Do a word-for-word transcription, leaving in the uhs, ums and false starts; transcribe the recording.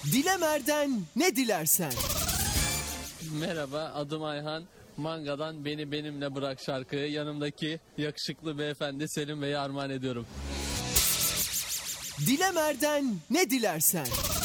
Dilemer'den ne dilersen. Merhaba, adım Ayhan. Manga'dan Beni Benimle Bırak şarkıyı yanımdaki yakışıklı beyefendi Selim Bey'e armağan ediyorum. Dilemer'den ne dilersen.